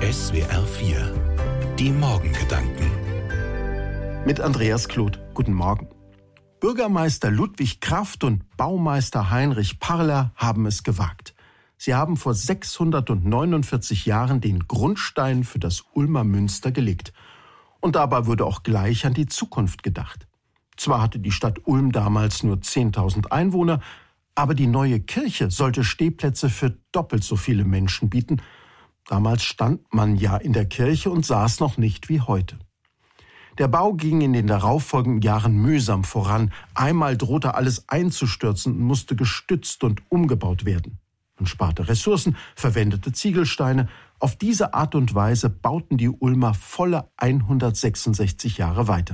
SWR 4. Die Morgengedanken. Mit Andreas Kloth. Guten Morgen. Bürgermeister Ludwig Kraft und Baumeister Heinrich Parler haben es gewagt. Sie haben vor 649 Jahren den Grundstein für das Ulmer Münster gelegt. Und dabei wurde auch gleich an die Zukunft gedacht. Zwar hatte die Stadt Ulm damals nur 10.000 Einwohner, aber die neue Kirche sollte Stehplätze für doppelt so viele Menschen bieten. Damals stand man ja in der Kirche und saß noch nicht wie heute. Der Bau ging in den darauffolgenden Jahren mühsam voran. Einmal drohte alles einzustürzen und musste gestützt und umgebaut werden. Man sparte Ressourcen, verwendete Ziegelsteine. Auf diese Art und Weise bauten die Ulmer volle 166 Jahre weiter.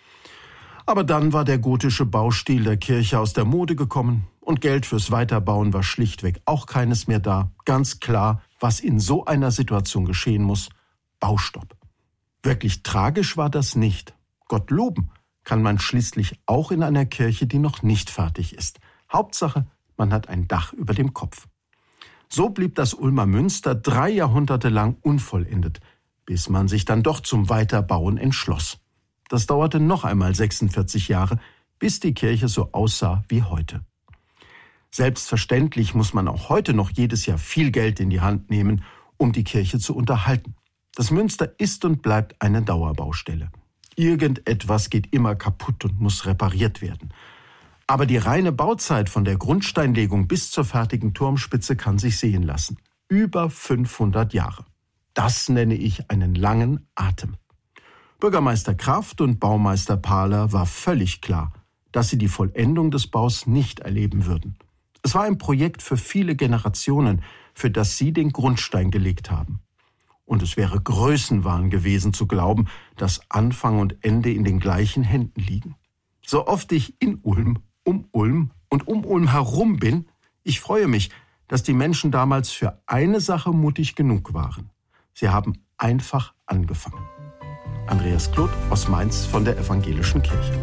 Aber dann war der gotische Baustil der Kirche aus der Mode gekommen und Geld fürs Weiterbauen war schlichtweg auch keines mehr da. Ganz klar, was in so einer Situation geschehen muss: Baustopp. Wirklich tragisch war das nicht. Gott loben kann man schließlich auch in einer Kirche, die noch nicht fertig ist. Hauptsache, man hat ein Dach über dem Kopf. So blieb das Ulmer Münster 3 Jahrhunderte lang unvollendet, bis man sich dann doch zum Weiterbauen entschloss. Das dauerte noch einmal 46 Jahre, bis die Kirche so aussah wie heute. Selbstverständlich muss man auch heute noch jedes Jahr viel Geld in die Hand nehmen, um die Kirche zu unterhalten. Das Münster ist und bleibt eine Dauerbaustelle. Irgendetwas geht immer kaputt und muss repariert werden. Aber die reine Bauzeit von der Grundsteinlegung bis zur fertigen Turmspitze kann sich sehen lassen. Über 500 Jahre. Das nenne ich einen langen Atem. Bürgermeister Kraft und Baumeister Parler war völlig klar, dass sie die Vollendung des Baus nicht erleben würden. Es war ein Projekt für viele Generationen, für das sie den Grundstein gelegt haben. Und es wäre Größenwahn gewesen zu glauben, dass Anfang und Ende in den gleichen Händen liegen. So oft ich in Ulm, um Ulm und um Ulm herum bin, ich freue mich, dass die Menschen damals für eine Sache mutig genug waren. Sie haben einfach angefangen. Andreas Kloth aus Mainz von der Evangelischen Kirche.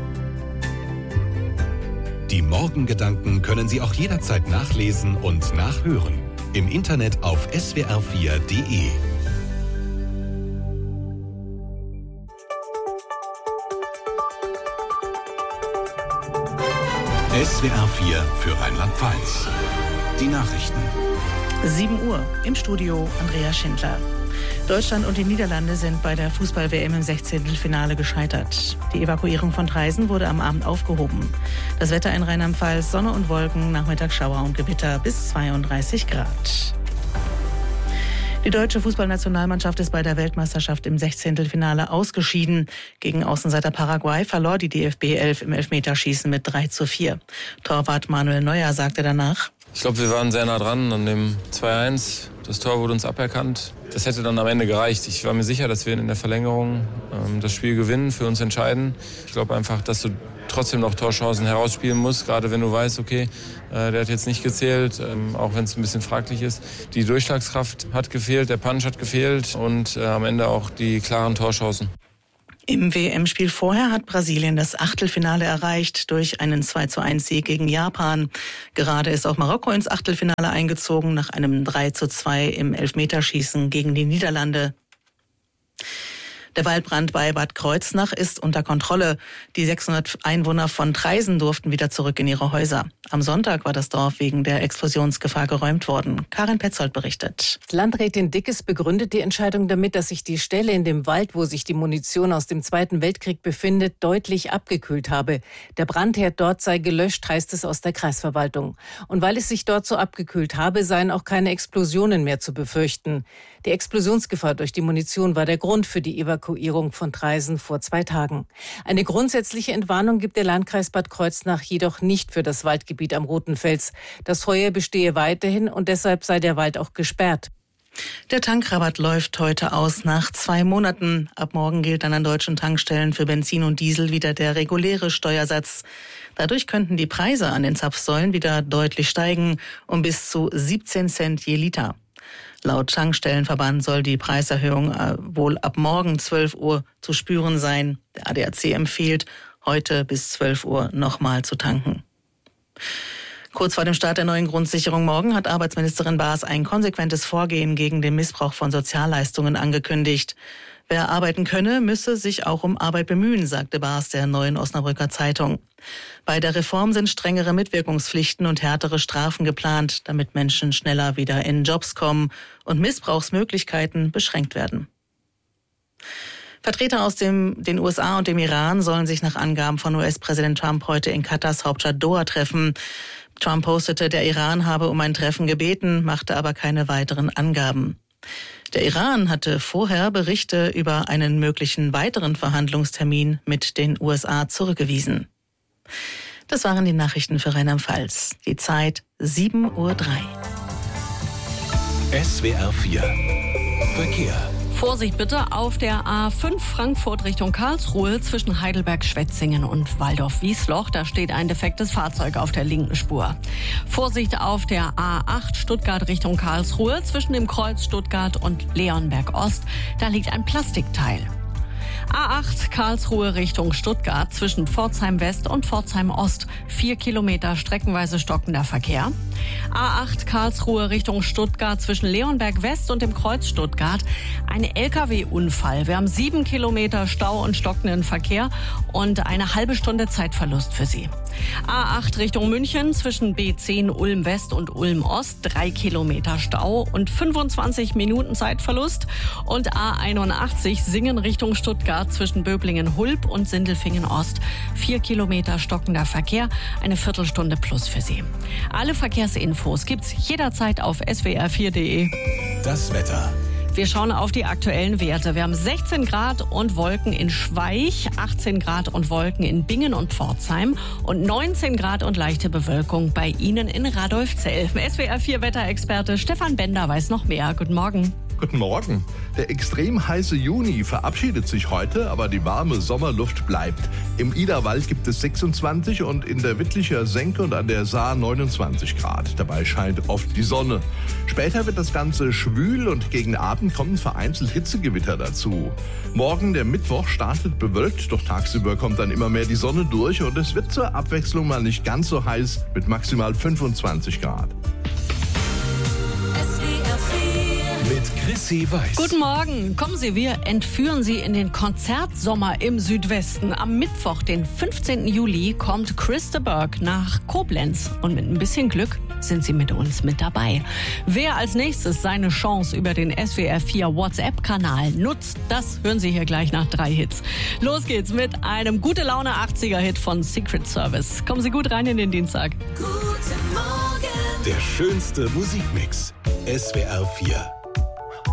Die Morgengedanken können Sie auch jederzeit nachlesen und nachhören. Im Internet auf swr4.de. SWR 4 für Rheinland-Pfalz. Die Nachrichten. 7 Uhr im Studio Andrea Schindler. Deutschland und die Niederlande sind bei der Fußball-WM im 16. gescheitert. Die Evakuierung von Traisen wurde am Abend aufgehoben. Das Wetter in Rheinland-Pfalz: Sonne und Wolken, Nachmittagsschauer und Gewitter bis 32 Grad. Die deutsche Fußballnationalmannschaft ist bei der Weltmeisterschaft im 16. ausgeschieden. Gegen Außenseiter Paraguay verlor die DFB 11 im Elfmeterschießen mit 3:4. Torwart Manuel Neuer sagte danach: Ich glaube, wir waren sehr nah dran an dem 2:1. Das Tor wurde uns aberkannt. Das hätte dann am Ende gereicht. Ich war mir sicher, dass wir in der Verlängerung das Spiel gewinnen, für uns entscheiden. Ich glaube einfach, dass du trotzdem noch Torchancen herausspielen musst, gerade wenn du weißt, okay, der hat jetzt nicht gezählt, auch wenn es ein bisschen fraglich ist. Die Durchschlagskraft hat gefehlt, der Punch hat gefehlt und am Ende auch die klaren Torchancen. Im WM-Spiel vorher hat Brasilien das Achtelfinale erreicht durch einen 2:1-Sieg gegen Japan. Gerade ist auch Marokko ins Achtelfinale eingezogen nach einem 3:2 im Elfmeterschießen gegen die Niederlande. Der Waldbrand bei Bad Kreuznach ist unter Kontrolle. Die 600 Einwohner von Traisen durften wieder zurück in ihre Häuser. Am Sonntag war das Dorf wegen der Explosionsgefahr geräumt worden. Karin Petzold berichtet. Landrätin Dickes begründet die Entscheidung damit, dass sich die Stelle in dem Wald, wo sich die Munition aus dem Zweiten Weltkrieg befindet, deutlich abgekühlt habe. Der Brandherd dort sei gelöscht, heißt es aus der Kreisverwaltung. Und weil es sich dort so abgekühlt habe, seien auch keine Explosionen mehr zu befürchten. Die Explosionsgefahr durch die Munition war der Grund für die Evakuierung von Traisen vor 2 Tagen. Eine grundsätzliche Entwarnung gibt der Landkreis Bad Kreuznach jedoch nicht für das Waldgebiet am Roten Fels. Das Feuer bestehe weiterhin und deshalb sei der Wald auch gesperrt. Der Tankrabatt läuft heute aus nach 2 Monaten. Ab morgen gilt dann an deutschen Tankstellen für Benzin und Diesel wieder der reguläre Steuersatz. Dadurch könnten die Preise an den Zapfsäulen wieder deutlich steigen, um bis zu 17 Cent je Liter. Laut Tankstellenverband soll die Preiserhöhung wohl ab morgen 12 Uhr zu spüren sein. Der ADAC empfiehlt, heute bis 12 Uhr nochmal zu tanken. Kurz vor dem Start der neuen Grundsicherung morgen hat Arbeitsministerin Baas ein konsequentes Vorgehen gegen den Missbrauch von Sozialleistungen angekündigt. Wer arbeiten könne, müsse sich auch um Arbeit bemühen, sagte Baas der Neuen Osnabrücker Zeitung. Bei der Reform sind strengere Mitwirkungspflichten und härtere Strafen geplant, damit Menschen schneller wieder in Jobs kommen und Missbrauchsmöglichkeiten beschränkt werden. Vertreter aus den USA und dem Iran sollen sich nach Angaben von US-Präsident Trump heute in Katars Hauptstadt Doha treffen. Trump postete, der Iran habe um ein Treffen gebeten, machte aber keine weiteren Angaben. Der Iran hatte vorher Berichte über einen möglichen weiteren Verhandlungstermin mit den USA zurückgewiesen. Das waren die Nachrichten für Rheinland-Pfalz. Die Zeit 7:03 Uhr. SWR 4 Verkehr. Vorsicht bitte auf der A5 Frankfurt Richtung Karlsruhe zwischen Heidelberg-Schwetzingen und Waldorf-Wiesloch. Da steht ein defektes Fahrzeug auf der linken Spur. Vorsicht auf der A8 Stuttgart Richtung Karlsruhe zwischen dem Kreuz Stuttgart und Leonberg-Ost. Da liegt ein Plastikteil. A8 Karlsruhe Richtung Stuttgart zwischen Pforzheim West und Pforzheim Ost. 4 Kilometer streckenweise stockender Verkehr. A8 Karlsruhe Richtung Stuttgart zwischen Leonberg West und dem Kreuz Stuttgart. Ein LKW-Unfall. Wir haben 7 Kilometer Stau und stockenden Verkehr und eine halbe Stunde Zeitverlust für Sie. A8 Richtung München zwischen B10 Ulm West und Ulm Ost. 3 Kilometer Stau und 25 Minuten Zeitverlust. Und A81 Singen Richtung Stuttgart zwischen Böblingen-Hulb und Sindelfingen-Ost. 4 Kilometer stockender Verkehr, eine Viertelstunde plus für Sie. Alle Verkehrsinfos gibt's jederzeit auf swr4.de. Das Wetter. Wir schauen auf die aktuellen Werte. Wir haben 16 Grad und Wolken in Schweich, 18 Grad und Wolken in Bingen und Pforzheim und 19 Grad und leichte Bewölkung bei Ihnen in Radolfzell. SWR4-Wetterexperte Stefan Bender weiß noch mehr. Guten Morgen. Guten Morgen. Der extrem heiße Juni verabschiedet sich heute, aber die warme Sommerluft bleibt. Im Iderwald gibt es 26 und in der Wittlicher Senke und an der Saar 29 Grad. Dabei scheint oft die Sonne. Später wird das Ganze schwül und gegen Abend kommen vereinzelt Hitzegewitter dazu. Morgen, der Mittwoch, startet bewölkt, doch tagsüber kommt dann immer mehr die Sonne durch und es wird zur Abwechslung mal nicht ganz so heiß mit maximal 25 Grad. Mit Chrissy Weiß. Guten Morgen. Kommen Sie, wir entführen Sie in den Konzertsommer im Südwesten. Am Mittwoch, den 15. Juli, kommt Chris de Burgh nach Koblenz. Und mit ein bisschen Glück sind Sie mit uns mit dabei. Wer als nächstes seine Chance über den SWR4 WhatsApp-Kanal nutzt, das hören Sie hier gleich nach 3 Hits. Los geht's mit einem Gute-Laune-80er-Hit von Secret Service. Kommen Sie gut rein in den Dienstag. Der schönste Musikmix. SWR 4.